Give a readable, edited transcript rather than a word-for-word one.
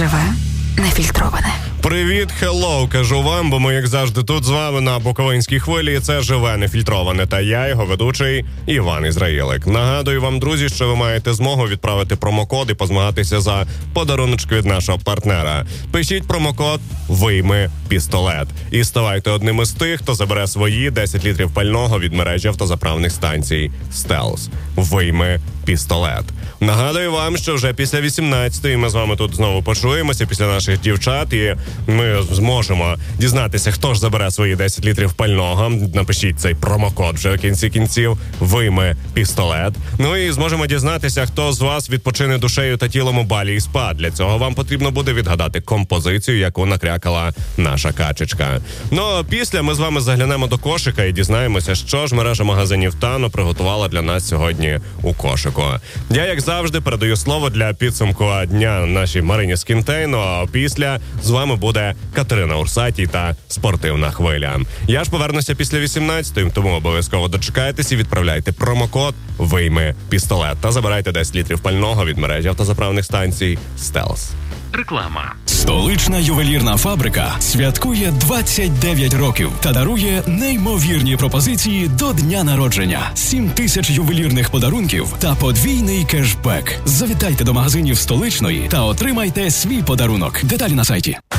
живе, нефільтроване. Привіт, хеллоу, кажу вам, бо ми, як завжди, тут з вами на Буковинській хвилі. Це живе нефільтроване. Та я, його ведучий Іван Ізраїлик. Нагадую вам, друзі, що ви маєте змогу відправити промокод і позмагатися за подаруночки від нашого партнера. Пишіть промокод «Вийми пістолет» і ставайте одним із тих, хто забере свої 10 літрів пального від мережі автозаправних станцій «Стелс». «Вийми пістолет». Нагадую вам, що вже після 18-ї ми з вами тут знову почуємося після наших дівчат, і ми зможемо дізнатися, хто ж забере свої 10 літрів пального. Напишіть цей промокод вже в кінці кінців «Вийми пістолет». Ну і зможемо дізнатися, хто з вас відпочине душею та тілом у балі і спа. Для цього вам потрібно буде відгадати композицію, яку накрякала наша качечка. Ну, а після ми з вами заглянемо до кошика і дізнаємося, що ж мережа магазинів Тано приготувала для нас сьогодні у кошику. Я, як завжди, передаю слово для підсумку дня нашій Марині Скінтейно, а після з вами буде Катерина Урсатій та Спортивна хвиля. Я ж повернуся після 18-ї, тому обов'язково дочекайтесь і відправляйте промокод «Вийми пістолет» та забирайте 10 літрів пального від мережі автозаправних станцій «Стелс». Реклама. Столична ювелірна фабрика святкує 29 років та дарує неймовірні пропозиції до дня народження. 7 тисяч ювелірних подарунків та подвійний кешбек. Завітайте до магазинів Столичної та отримайте свій подарунок. Деталі на сайті.